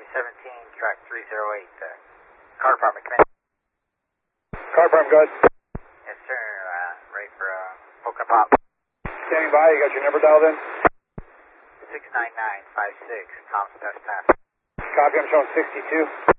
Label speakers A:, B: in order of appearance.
A: 17, track 308, car department, come in.
B: Car department, go ahead.
A: Yes, sir, ready for Polka Pop.
B: Standing by, you got your number dialed in?
A: 69956, Tom's Best Pass.
B: Copy, I'm showing 62.